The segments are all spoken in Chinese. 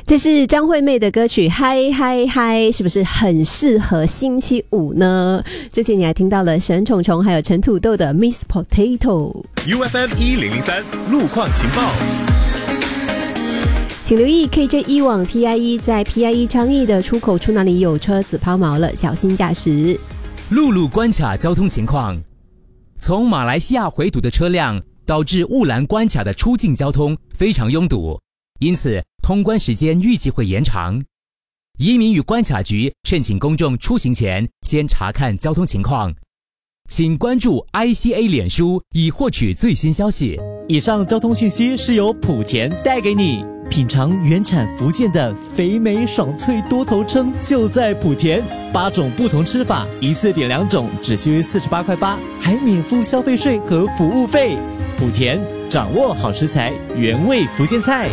这是张惠妹的歌曲嗨嗨嗨，是不是很适合星期五呢？之前你还听到了沈宠宠还有陈土豆的 Miss Potato。 UFM 1003路况情报， 请留意 KJ 一往 PIE 在 PIE 昌邑的出口处那里有车子抛锚了，小心驾驶。 陆路关卡交通情况，从马来西亚回堵的车辆导致雾兰关卡的出境交通非常拥堵，因此通关时间预计会延长。移民与关卡局劝请公众出行前先查看交通情况，请关注 ICA 脸书以获取最新消息。 以上交通讯息是由莆田带给你。品尝原产福建的肥美爽脆多头称就在莆田，8种不同吃法，一次点2种只需48块8，还免付消费税和服务费。莆田掌握好食材，原味福建菜。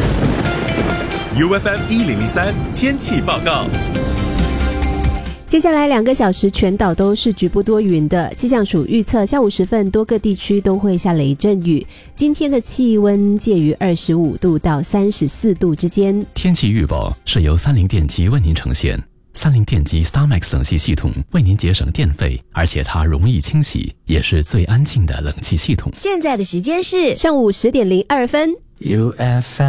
UFM 1003天气报告。 接下来2个小时全岛都是局部多云的，气象署预测下午时分多个地区都会下雷阵雨。今天的气温介于25度到34度之间。 天气预报是由三菱电机为您呈现。三菱电机 StarMax 冷气系统为您节省电费，而且它容易清洗，也是最安静的冷气系统。 现在的时间是上午10点02分。 UFM